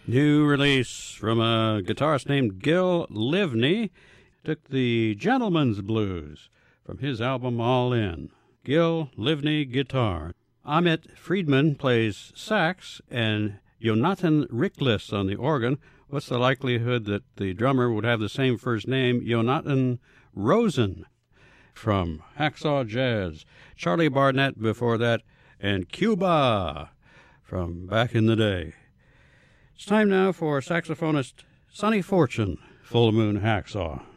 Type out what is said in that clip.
New release from a guitarist named Gil Livney. Took the Gentleman's Blues from his album All In. Gil Livney guitar. Amit Friedman plays sax and Jonathan Riklis on the organ. What's the likelihood that the drummer would have the same first name, Jonathan Rosen? From Hacksaw Jazz. Charlie Barnett before that, and Cuba from back in the day. It's time now for saxophonist Sonny Fortune, Full Moon Hacksaw.